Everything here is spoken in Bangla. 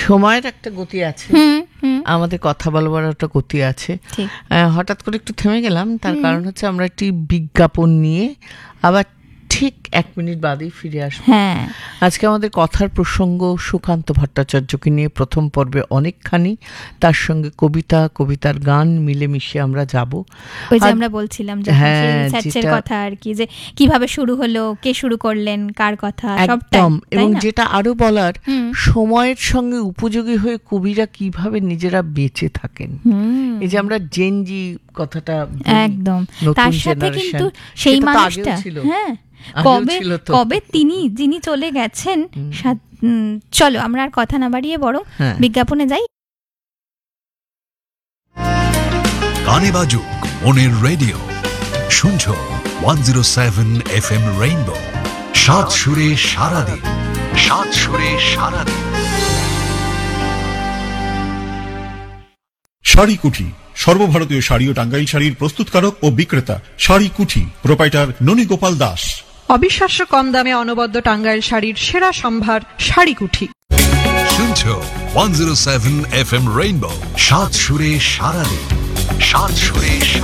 সময়ের একটা গতি আছে, আমাদের কথা বলবার একটা গতি আছে। হঠাৎ করে একটু থেমে গেলাম, তার কারণ হচ্ছে আমরা একটি বিজ্ঞাপন নিয়ে আবার ঠিক 1 মিনিট বাদেই ফিরে আসবো। আজকে আমাদের কথার প্রসঙ্গ সুকান্ত ভট্টাচার্যকে নিয়ে প্রথম পর্বে অনেকখানি, তার সঙ্গে কবিতা, কবিতার গান মিলেমিশে আমরা যাব। ওই যে আমরা বলছিলাম রিসার্চের কথা আর কি, যে কিভাবে শুরু হলো, কে শুরু করলেন, কার কথা, সবটাই। এবং যেটা আরো বলার, সময়ের সঙ্গে উপযোগী হয়ে কবিরা কিভাবে নিজেরা বেঁচে থাকেন। এই যে আমরা জেনজি কথাটা একদম, তার সাথে কিন্তু সেই মানুষটা কবে যিনি চলে গেছেন। চলো আমরা আর কথা না বাড়িয়ে বরং বিজ্ঞাপনে যাই। গানে বাজুক মনের রেডিও, শুনছো 107 FM রেইনবো, সাত সুরে সারাদিন, সাত সুরে সারাদিন। শাড়ি কুঠি, সর্বভারতীয় শাড়ি ও টাঙ্গাইল শাড়ির প্রস্তুতকারক ও বিক্রেতা। শাড়ি কুঠি, প্রোপাইটার ননী গোপাল দাস। অবিশ্বাস্য কম দামে অনবদ্য টাঙ্গাইল শাড়ির সেরা সম্ভার শাড়ি কুঠি। শুনছো 107 FM রেইনবো, সাত সুরে সারাদিন, সাত সুরে।